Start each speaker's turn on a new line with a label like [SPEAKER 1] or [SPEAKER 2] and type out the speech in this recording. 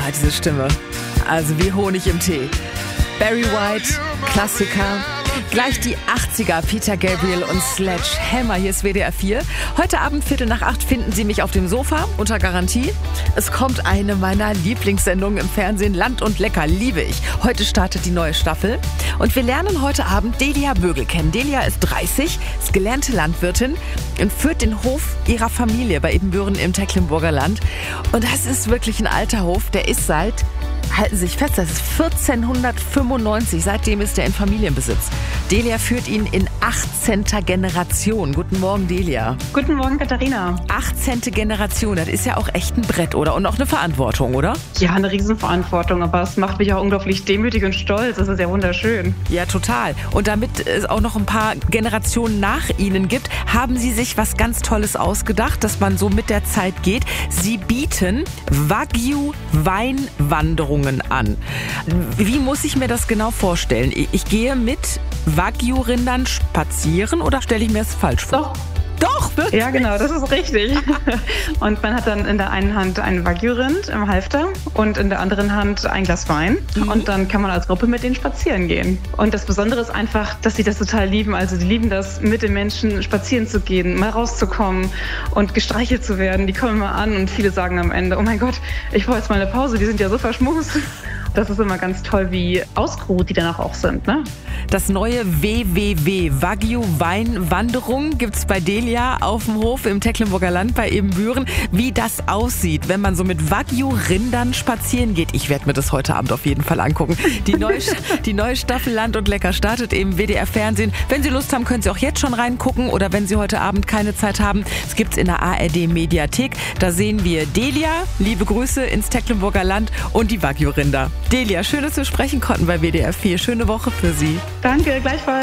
[SPEAKER 1] diese Stimme. Also wie Honig im Tee. Barry White, Klassiker. Gleich die 80er, Peter Gabriel und Sledgehammer. Hier ist WDR 4. Heute Abend 7:45 finden Sie mich auf dem Sofa, unter Garantie. Es kommt eine meiner Lieblingssendungen im Fernsehen. Land und Lecker, liebe ich. Heute startet die neue Staffel. Und wir lernen heute Abend Delia Bögel kennen. Delia ist 30, ist gelernte Landwirtin und führt den Hof ihrer Familie bei Ebenbüren im Tecklenburger Land. Und das ist wirklich ein alter Hof. Der ist halten Sie sich fest, das ist 1495. Seitdem ist er in Familienbesitz. Delia führt ihn in 18. Generation. Guten Morgen, Delia.
[SPEAKER 2] Guten Morgen, Katharina.
[SPEAKER 1] 18. Generation, das ist ja auch echt ein Brett, oder? Und auch eine Verantwortung, oder?
[SPEAKER 2] Ja, eine Riesenverantwortung, aber es macht mich auch unglaublich demütig und stolz. Das ist ja wunderschön.
[SPEAKER 1] Ja, total. Und damit es auch noch ein paar Generationen nach Ihnen gibt, haben Sie sich was ganz Tolles ausgedacht, dass man so mit der Zeit geht. Sie bieten Wagyu-Weinwanderungen an. Wie muss ich mir das genau vorstellen? Ich gehe mit Wagyu-Rindern spazieren oder stelle ich mir das falsch vor? Doch, wirklich?
[SPEAKER 2] Ja, genau, das ist richtig. Und man hat dann in der einen Hand einen Wagyu-Rind im Halfter und in der anderen Hand ein Glas Wein. Und dann kann man als Gruppe mit denen spazieren gehen. Und das Besondere ist einfach, dass sie das total lieben. Also die lieben das, mit den Menschen spazieren zu gehen, mal rauszukommen und gestreichelt zu werden. Die kommen mal an und viele sagen am Ende, oh mein Gott, ich brauche jetzt mal eine Pause, die sind ja so verschmust. Das ist immer ganz toll, wie ausgeruht die danach auch sind, ne?
[SPEAKER 1] Das neue WWW Wagyu-Weinwanderung gibt's bei Delia auf dem Hof im Tecklenburger Land bei Ebenbüren. Wie das aussieht, wenn man so mit Wagyu-Rindern spazieren geht. Ich werde mir das heute Abend auf jeden Fall angucken. Die neue Staffel Land und Lecker startet im WDR Fernsehen. Wenn Sie Lust haben, können Sie auch jetzt schon reingucken. Oder wenn Sie heute Abend keine Zeit haben, es gibt's in der ARD Mediathek. Da sehen wir Delia, liebe Grüße ins Tecklenburger Land und die Wagyu-Rinder. Delia, schön, dass wir sprechen konnten bei WDR 4. Schöne Woche für Sie.
[SPEAKER 2] Danke, gleichfalls.